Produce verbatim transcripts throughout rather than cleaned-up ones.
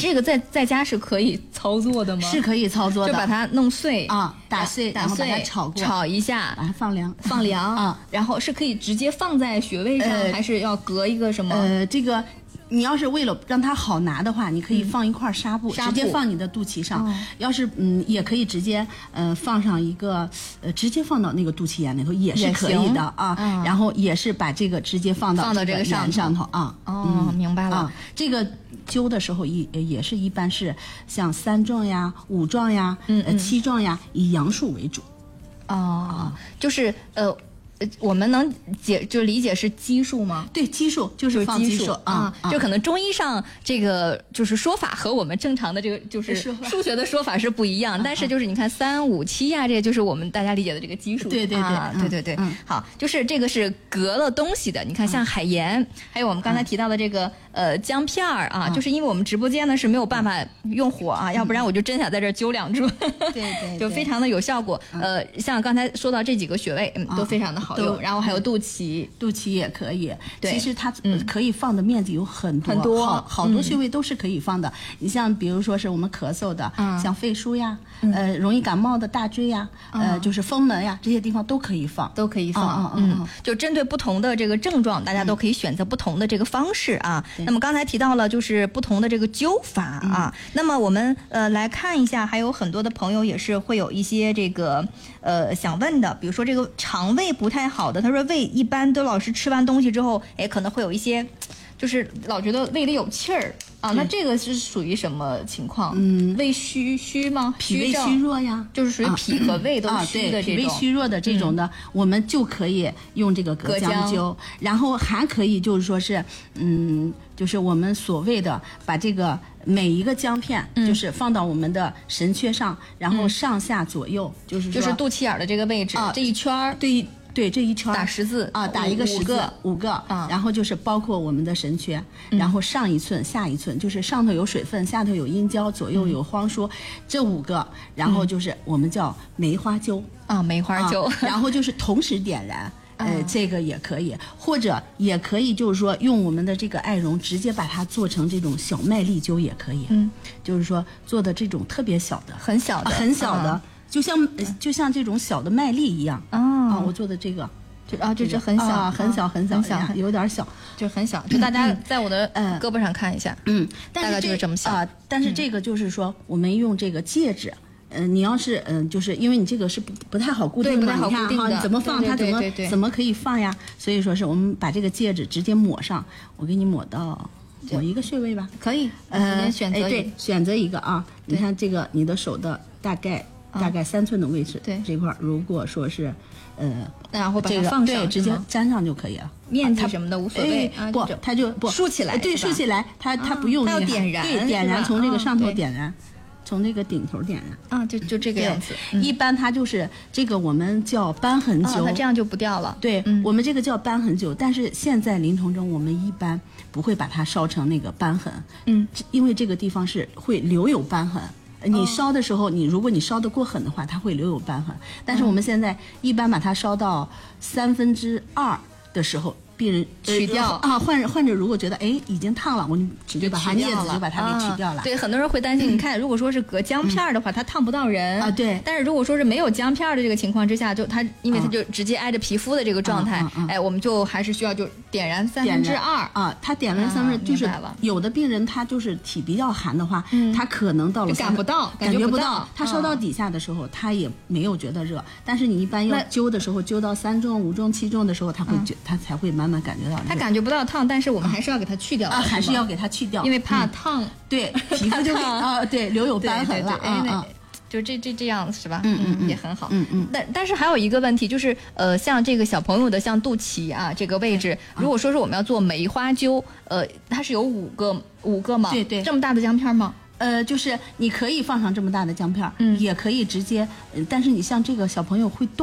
这个在在家是可以操作的吗？ 是可以操作的， 就把它弄碎啊，打碎， 打碎， 然后把它炒过， 炒一下， 把它放凉， 放凉啊， 然后是可以直接放在穴位上，呃、还是要隔一个什么？ 呃，这个。你要是为了让它好拿的话，你可以放一块纱布，嗯、直接放你的肚脐上。哦、要是嗯，也可以直接呃放上一个呃，直接放到那个肚脐眼里头也是可以的啊。嗯、然后也是把这个直接放到放到这个上上头啊。 哦，嗯、明白了。 啊、这个灸的时候也也是一般是像三壮呀、五壮呀、嗯呃七壮呀，以阳数为主。 哦，就是呃。我们能解就理解是基数吗？ 对，基数就是放基数啊、嗯，就可能中医上这个就是说法和我们正常的这个就是数学的说法是不一样，但是就是你看三五七呀，这个就是我们大家理解的这个基数。 对对对、 啊、对对对、嗯，好，就是这个是隔了东西的。你看像海盐，嗯、还有我们刚才提到的这个呃姜片儿啊、嗯，就是因为我们直播间呢是没有办法用火啊，嗯、要不然我就真想在这儿灸两炷， 对对对， 就非常的有效果。呃，像刚才说到这几个穴位，嗯，都非常的好。好用，然后还有肚脐， 肚脐也可以。 对， 其实它可以放的面积有很多， 很多， 好好多穴位都是可以放的。嗯、你像比如说是我们咳嗽的，嗯、像肺腧呀，嗯、呃，容易感冒的大椎呀，嗯、呃，就是风门呀，这些地方都可以放， 都可以放。嗯，嗯就针对不同的这个症状，大家都可以选择不同的这个方式啊。嗯、那么刚才提到了就是不同的这个灸法啊。嗯、那么我们呃来看一下，还有很多的朋友也是会有一些这个呃想问的，比如说这个肠胃不太好的，他说胃一般都老是吃完东西之后，哎，可能会有一些，就是老觉得胃里有气儿啊。那这个是属于什么情况？ 嗯， 胃虚虚吗？ 脾胃虚弱呀， 就是属于脾和胃都虚的这种。 啊、对，脾胃虚弱的这种的，嗯、我们就可以用这个隔姜灸，然后还可以就是说是，嗯，就是我们所谓的把这个每一个姜片，嗯、就是放到我们的神阙上，然后上下左右，嗯、就是就是肚脐眼的这个位置， 啊、 这一圈儿， 对。对，这一圈打十字啊，打一个十字，五个， 啊、 然后就是包括我们的神阙，嗯、然后上一寸，下一寸，就是上头有水分，下头有阴交，左右有荒枢，嗯、这五个，然后就是我们叫梅花灸啊，梅花灸， 啊，然后就是同时点燃。呃，这个也可以，或者也可以，就是说用我们的这个艾绒直接把它做成这种小麦粒灸也可以， 嗯， 就是说做的这种特别小的， 很小的， 啊、很小的。啊就像就像这种小的麦粒一样啊、 哦，啊，我做的这个， 就啊，这是很小、 啊，很小很小很小， 有点小， 就很小，就大家在我的胳膊上看一下， 嗯， 大概就是这么小啊。但是这个就是说，我们用这个戒指，嗯、呃，你要是嗯、呃，就是因为你这个是不不太好固定的， 不太好固定的， 你看哈，怎么放它怎么怎么可以放呀？所以说是我们把这个戒指直接抹上，我给你抹到。抹一个穴位吧， 可以， 呃， 选择一个、 哎、对，选择一个啊。你看这个，你的手的大概。大概三寸的位置， 对这块，如果说是，呃， 然后把它放上， 对，直接粘上就可以了。 面积什么的无所谓， 哎、不，它就不竖起来， 对，竖起来，它它不用， 它要点燃， 对，点燃，从这个上头点燃，从这个顶头点燃， 啊，就就这个样子。 一般它就是这个我们叫瘢痕灸， 它这样就不掉了。 对，我们这个叫瘢痕灸，但是现在临床中我们一般不会把它烧成那个瘢痕， 嗯， 因为这个地方是会留有瘢痕。你烧的时候，你如果你烧得过狠的话，它会留有瘢痕。但是我们现在一般把它烧到三分之二的时候，病人取掉啊，患者患者如果觉得哎已经烫了，我们直接把它镊子就把它给取掉了。 啊、对，很多人会担心，嗯、你看，如果说是隔姜片的话，嗯、它烫不到人啊。对。 但是如果说是没有姜片的这个情况之下，就它因为它就直接挨着皮肤的这个状态， 啊啊啊、 哎，我们就还是需要就点燃三分之二啊。它点燃三分之二，就是有的病人他就是体比较寒的话，嗯、他可能到了感不到， 感觉不到。他烧到底下的时候，他也没有觉得热。但是你一般要灸的时候，灸到三重、五重、七重的时候，他会觉他才会慢慢感觉到热。 他感觉不到烫，但是我们还是要给它去掉啊，还是要给它去掉， 因为怕烫， 对，皮肤就啊，对，留有瘢痕了啊。 就这这这样是吧？ 嗯嗯嗯， 也很好。 嗯嗯。 但但是还有一个问题就是，呃，像这个小朋友的像肚脐啊这个位置，如果说是我们要做梅花灸，呃，它是有五个五个吗？ 对对。 这么大的姜片吗？ 呃，就是你可以放上这么大的姜片， 嗯， 也可以直接，但是你像这个小朋友会动，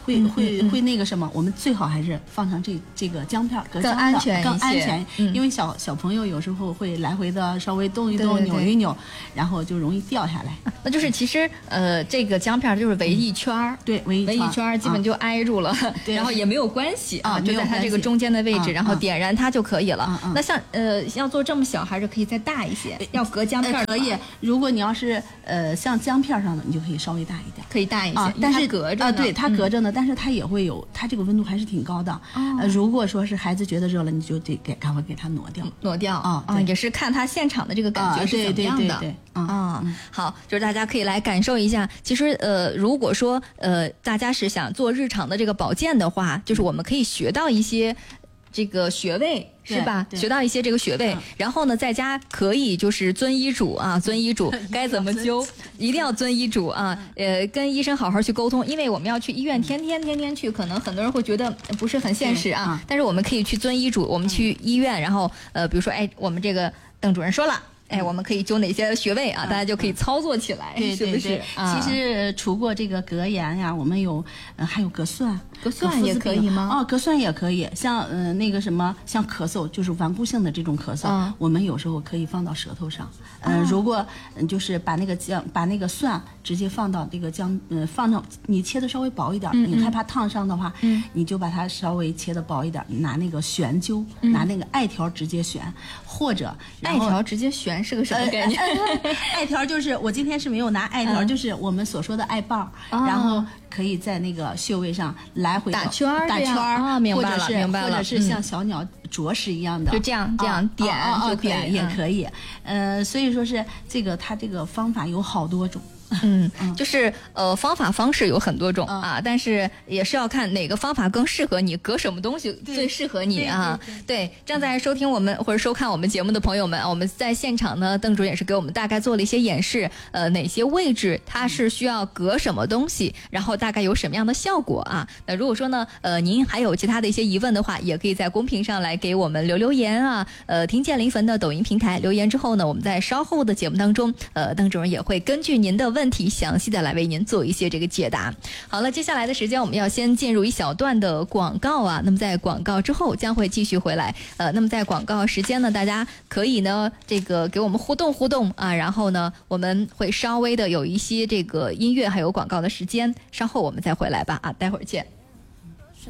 会会会那个什么，我们最好还是放上这这个姜片，隔姜更安全一些， 更安全， 嗯、 因为小小朋友有时候会来回的稍微动一动、扭一扭，然后就容易掉下来。 那就是其实呃，这个姜片就是围一圈儿、嗯， 对，围一围一圈儿基本就挨住了，啊、然后也没有关系啊，就在它这个中间的位置，然后点燃它就可以了。 嗯嗯、 那像呃要做这么小，还是可以再大一些，要隔姜片、呃、 可以。如果你要是呃像姜片上的，你就可以稍微大一点， 可以大一些， 啊、但是隔着啊、呃，对，它隔着呢，嗯、但是它也会有，它这个温度还是挺高的。 哦、 呃，如果说是孩子觉得热了，你就得给赶快给它挪掉， 挪掉啊啊，也是看他现场的这个感觉是怎么样的。 对对对对啊、嗯，好，就是大家可以来感受一下。其实呃，如果说呃大家是想做日常的这个保健的话，就是我们可以学到一些这个穴位。是吧？学到一些这个穴位，嗯、然后呢，在家可以就是遵医嘱啊，遵医嘱该怎么灸，一定要遵医嘱啊。呃，跟医生好好去沟通，因为我们要去医院，天天天天去，可能很多人会觉得不是很现实啊。但是我们可以去遵医嘱，我们去医院，然后呃，比如说，哎，我们这个邓主任说了。哎，我们可以灸哪些穴位啊？ 嗯、 大家就可以操作起来， 对对对， 是不是？ 啊、其实除过这个隔盐呀，我们有呃还有隔蒜， 隔蒜也可以吗？ 哦，隔蒜也可以。像呃那个什么，像咳嗽，就是顽固性的这种咳嗽，嗯、我们有时候可以放到舌头上。嗯、呃，如果嗯就是把那个姜，把那个蒜直接放到这个姜，呃，放到你切的稍微薄一点，嗯、你害怕烫伤的话，嗯、你就把它稍微切的薄一点，拿那个悬灸，嗯、拿那个艾条直接悬，或者艾条直接悬是个什么概念？ 呃、艾条就是我今天是没有拿艾条，嗯、就是我们所说的艾棒，哦、然后可以在那个穴位上来回打圈儿， 打圈儿， 啊，明白了，明白了，或者是像小鸟啄食一样的， 就这样这样点就可以， 也可以。呃，所以说是这个它这个方法有好多种。 嗯，就是呃方法方式有很多种、嗯、啊，但是也是要看哪个方法更适合你，隔什么东西最适合你啊。对, 对, 对, 对，正在收听我们或者收看我们节目的朋友们，我们在现场呢，邓主任也是给我们大概做了一些演示，呃，哪些位置它是需要隔什么东西，然后大概有什么样的效果啊。那如果说呢，呃，您还有其他的一些疑问的话，也可以在公屏上来给我们留留言啊。呃，听见临汾的抖音平台留言之后呢，我们在稍后的节目当中，呃，邓主任也会根据您的问题详细的来为您做一些这个解答。好了，接下来的时间我们要先进入一小段的广告啊，那么在广告之后将会继续回来。呃，那么在广告时间呢，大家可以呢这个给我们互动互动啊，然后呢我们会稍微的有一些这个音乐还有广告的时间，稍后我们再回来吧啊，待会儿见。